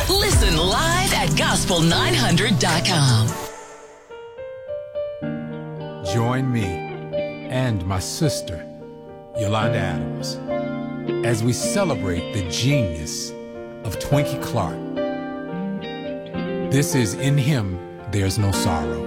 Listen live at gospel900.com. Join me and my sister, Yolanda Adams, as we celebrate the genius of Twinkie Clark. This is In Him, There's No Sorrow.